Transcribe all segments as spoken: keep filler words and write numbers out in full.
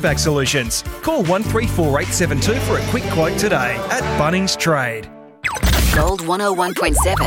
vac solutions. Call one three four eight seven two for a quick quote today at Bunnings Trade. Gold one oh one point seven.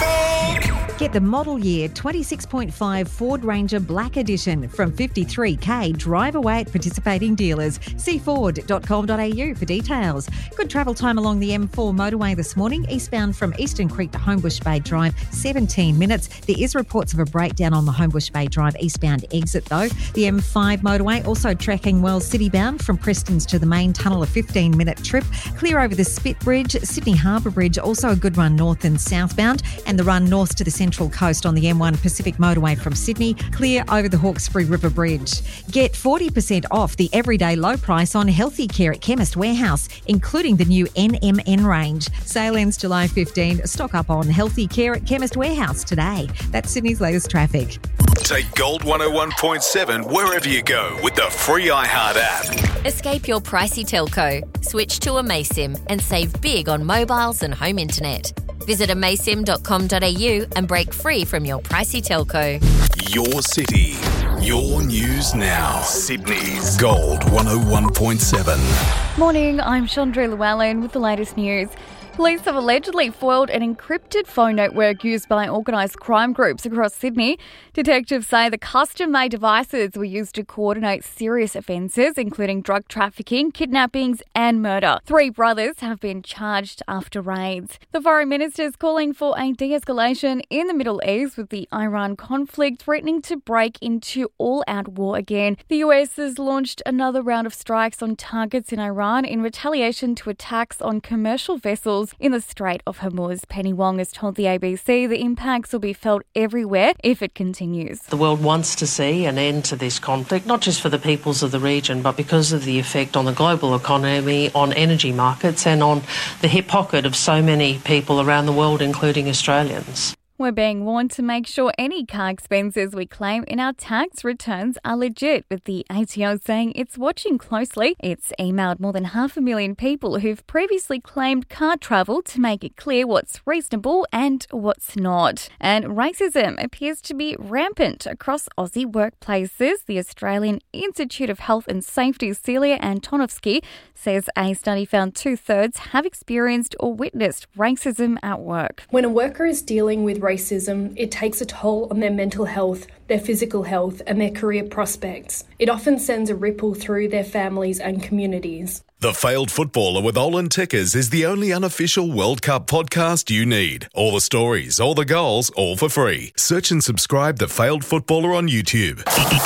Get the model year twenty-six point five Ford Ranger Black Edition from fifty-three K. Drive away at participating dealers. See ford dot com dot a u for details. Good travel time along the M four motorway this morning, eastbound from Eastern Creek to Homebush Bay Drive, seventeen minutes. There is reports of a breakdown on the Homebush Bay Drive eastbound exit though. The M five motorway also tracking well citybound from Prestons to the main tunnel, a fifteen minute trip. Clear over the Spit Bridge, Sydney Harbour Bridge, also a good run north and southbound, and the run north to the Central Coast on the M one Pacific motorway from Sydney, clear over the Hawkesbury River Bridge. Get forty percent off the everyday low price on healthy care at Chemist Warehouse, including the new N M N range. Sale ends July fifteenth. Stock up on healthy care at Chemist Warehouse today. That's Sydney's latest traffic. Take Gold one oh one point seven wherever you go with the free iHeart app. Escape your pricey telco. Switch to amaysim and save big on mobiles and home internet. Visit amaysim dot com dot a u and break free from your pricey telco. Your city, your news now. Sydney's Gold one oh one point seven. Morning, I'm Chandra Llewellyn with the latest news. Police have allegedly foiled an encrypted phone network used by organised crime groups across Sydney. Detectives say the custom-made devices were used to coordinate serious offences, including drug trafficking, kidnappings and murder. Three brothers have been charged after raids. The foreign minister is calling for a de-escalation in the Middle East, with the Iran conflict threatening to break into all-out war again. The U S has launched another round of strikes on targets in Iran in retaliation to attacks on commercial vessels in the Strait of Hormuz. Penny Wong has told the A B C the impacts will be felt everywhere if it continues. The world wants to see an end to this conflict, not just for the peoples of the region, but because of the effect on the global economy, on energy markets and on the hip pocket of so many people around the world, including Australians. We're being warned to make sure any car expenses we claim in our tax returns are legit, with the A T O saying it's watching closely. It's emailed more than half a million people who've previously claimed car travel to make it clear what's reasonable and what's not. And racism appears to be rampant across Aussie workplaces. The Australian Institute of Health and Safety, Celia Antonovsky, says a study found two-thirds have experienced or witnessed racism at work. When a worker is dealing with racism, it takes a toll on their mental health, their physical health and their career prospects. It often sends a ripple through their families and communities. The Failed Footballer with Olin Tickers is the only unofficial World Cup podcast you need. All the stories, all the goals, all for free. Search and subscribe The Failed Footballer on YouTube.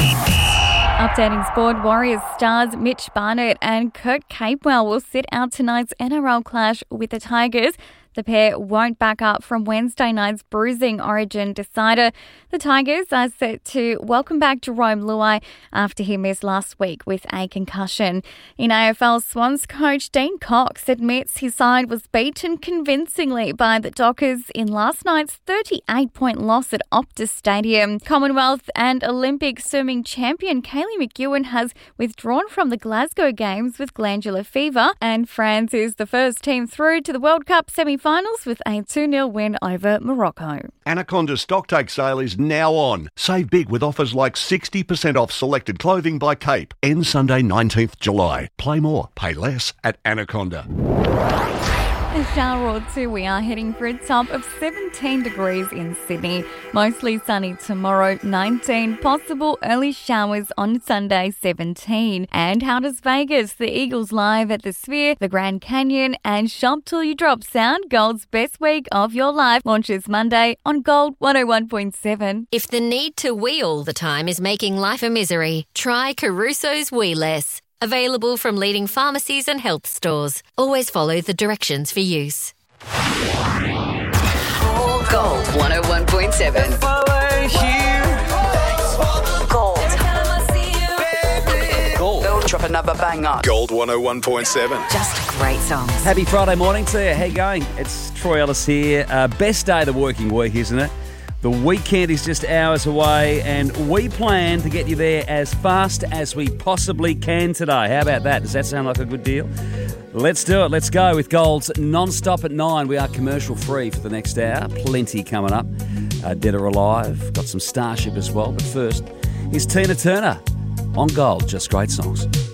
Updating sport, Warriors stars Mitch Barnett and Kurt Capewell will sit out tonight's N R L clash with the Tigers. The pair won't back up from Wednesday night's bruising Origin decider. The Tigers are set to welcome back Jerome Luai after he missed last week with a concussion. In A F L, Swans coach Dean Cox admits his side was beaten convincingly by the Dockers in last night's thirty-eight point loss at Optus Stadium. Commonwealth and Olympic swimming champion Kaylee McEwen has withdrawn from the Glasgow Games with glandular fever, and France is the first team through to the World Cup semi-finals with a two nil win over Morocco. Anaconda Stocktake sale is now on. Save big with offers like sixty percent off selected clothing by Cape. Ends Sunday nineteenth July. Play more, pay less at Anaconda. A shower or two. We are heading for a top of seventeen degrees in Sydney. Mostly sunny tomorrow, nineteen. Possible early showers on Sunday, seventeen. And how does Vegas? The Eagles live at the Sphere, the Grand Canyon, and Shop Till You Drop Sound, Gold's best week of your life, launches Monday on Gold one oh one point seven. If the need to wee all the time is making life a misery, try Caruso's Wee Less. Available from leading pharmacies and health stores. Always follow the directions for use. Gold one oh one point seven. Gold. Gold. Drop another banger. Gold one oh one point seven. Just great songs. Happy Friday morning to you. How you going? It's Troy Ellis here. Uh, best day of the working week, isn't it? The weekend is just hours away, and we plan to get you there as fast as we possibly can today. How about that? Does that sound like a good deal? Let's do it. Let's go with Gold's non-stop at nine. We are commercial free for the next hour. Plenty coming up. Uh, Dead or Alive. Got some Starship as well. But first, here's Tina Turner on Gold. Just great songs.